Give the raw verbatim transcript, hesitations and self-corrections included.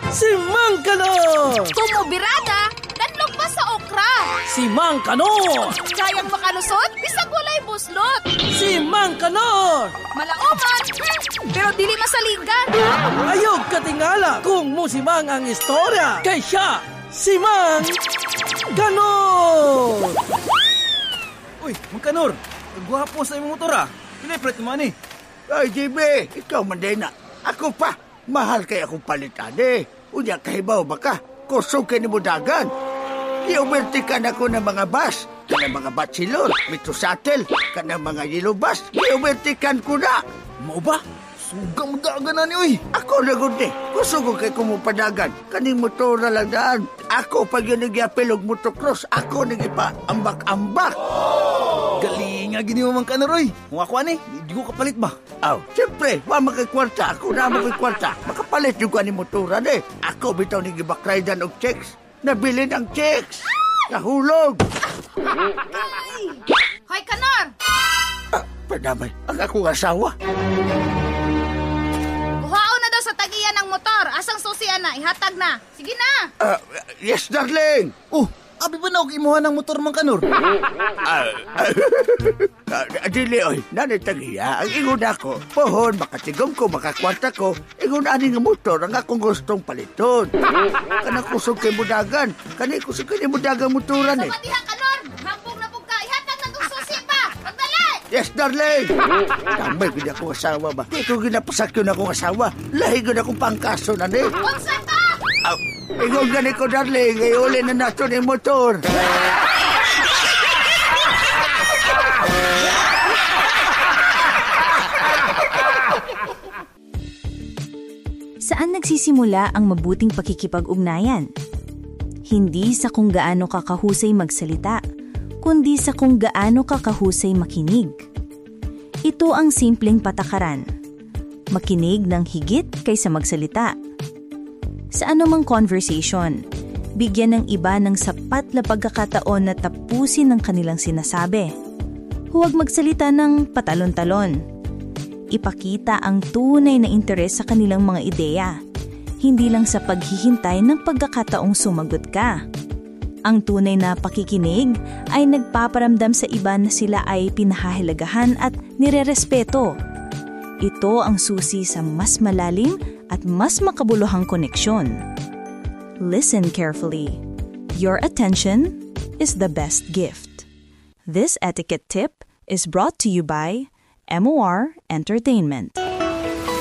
Si Mang Kanor! Tumubirada, danlog pa sa okra. Si Mang Kanor! Kayang makalusot, bisag walay buslot. Si Mang Kanor! Malaoman, hmm, pero dili masaligan. Ayog katingala kung musimang ang istorya. Kay siya, si Mang Kanor! Uy, Mang Kanor, gwapo sa imong motor ah. Pinipret mo ani. Ay, J B, ikaw man din na. Ako pa, mahal kay akong palitan eh. Unya kahibaw ba ka? Kusog kay ni mo dagan. Iubertikan ako ng mga bus, kanang mga batsilor, metroshuttle, kanang mga yellow bus. Iubertikan ko na. Mao ba? Sugang dagan na ni, uy. Ako lagod eh. Kusog ko kay kumupadagan. Kaning motor na lang daan. Ako pag yun nag-iapil og motocross, ako nag-ipa ambak-ambak. Galing nga gini mo, Mang Kanor, uy. Kung ako ani, di ko kapalit ba? Aw, siyempre, wa makikwarta. Ako na makikwarta. Makapalit yung kaning motoran eh. Ako bitaw nag-ibakraydan og checks. Nabili ng checks. Nahulog. Hoy, Kanor! Ah, padamay. Ang akong asawa. Buhaon na daw sa tagiyan ng motor. Asang susian na, ihatag na. Sige na. Ah, yes, darling. Oh, abi ba na og imuha ng motor, Mang Kanor? Ah, ah, dili, oy. Nanay tagiya. Ang ingon ako, pohon, makatigom ko, makakwarta ko. Ingon ani nga motor, ang akong gustong paliton. Kanang kusog kay mudagan. Kanang kusog kay mudagan motoran eh. Samadiha, Kanor! Hambog na po ka. Ihatag na itong susi pa. Magdali! Yes, darling! Tambay ko na akong asawa ba? Di ko ginapasakyo na akong asawa. Lahi ko na akong pangkaso na ni. Unsa ka? Ah, ingon gani ko, darling. Ay uli na nato ni motor. Saan nagsisimula ang mabuting pakikipag-ugnayan? Hindi sa kung gaano ka kahusay magsalita, kundi sa kung gaano ka kahusay makinig. Ito ang simpleng patakaran. Makinig ng higit kaysa magsalita. Sa anumang conversation, bigyan ng iba ng sapat na pagkakataon na tapusin ang kanilang sinasabi. Huwag magsalita ng patalon-talon. Ipakita ang tunay na interes sa kanilang mga ideya, hindi lang sa paghihintay ng pagkakataong sumagot ka. Ang tunay na pakikinig ay nagpaparamdam sa iba na sila ay pinahahalagahan at nirerespeto. Ito ang susi sa mas malalim at mas makabuluhang koneksyon. Listen carefully. Your attention is the best gift. This etiquette tip is brought to you by M O R Entertainment.